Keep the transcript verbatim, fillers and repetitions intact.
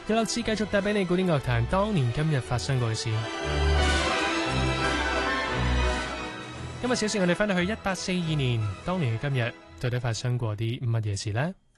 第六次繼續帶俾你古典樂壇當年今日發生過嘅事。今日小事我哋翻到去一八四二年，當年嘅今日到底發生過啲乜嘢事呢？